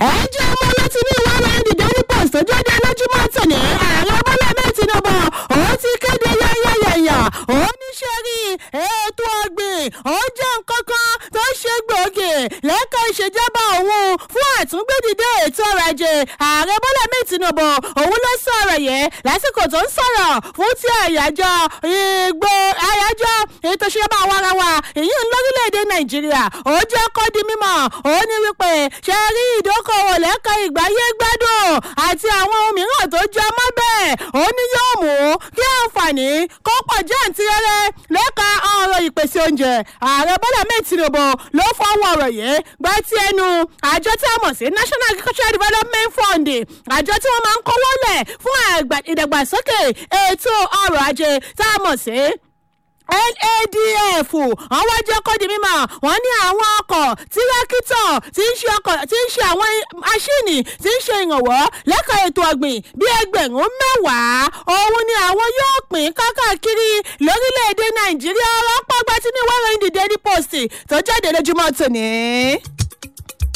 ẹjọ́ ọmọ láti ní ìwé ìròyìn The Daily Post tó jáde lójúmọ́ tòní ààrẹ Bọ́lá Ahmed Tinubu òun ti kéde yáyáyáyà òun níṣẹ́ rí ètò ọ̀gbìn ó jẹ́ nǹkan kan tó ṣe gbòógì lẹ́ka ìṣèjọba òun fún àtúngbédìde ètò ọrọ̀ ajé ààrẹ Bọ́lá Ahmed Tinubu òun ló sọ̀rọ̀ yẹn lásìkò tó ń sọ̀rọ̀ fún ti àyájọ́ ètò ìṣèjọba àwarawa èyí ń lórílẹ̀‐èdè Nàìjíríà ó jẹ́ kó di mímọ̀ ó ní wípé ṣe rí ìdókòwò lẹ́ka ìgbáyé gbádùn àti àwọn ohun mìíràn tó jẹ mọ́ bẹ́ẹ̀ ó ní yóò mú kí àǹfààní kó pọ̀ jàǹtìrẹrẹ lẹ́ka ọ̀rọ̀ ìpèsè oúnjẹ ààrẹ Bọ́lá Ahmed Tinubu ló fọwọ́ ọ̀rọ̀ yìí gbá tí ẹnu àjọ tí a mọ̀ sí National Agricultural Development Fund àjọ tí wọ́n máa ń kówó lẹ̀ fún ìdàgbàsókè ètò ọrọ̀ ajé tá a mọ̀ sí NADF àwọn jẹ́ kó di mímọ̀ wọ́n ní àwọn ọkọ̀ tírákítọ̀ tí ń ṣe àwọn máṣíìnì tí ń ṣe ìrànwọ́ lẹ́ka ètò ọ̀gbìn bí 10,000 òun ni àwọn yóò pín káàkiri lórílẹ̀‐èdè Nàìjíríà ọlọ́pàá gba tí ní ìwé ìròyìn The Daily Post tó jáde lójúmọ́ tòní.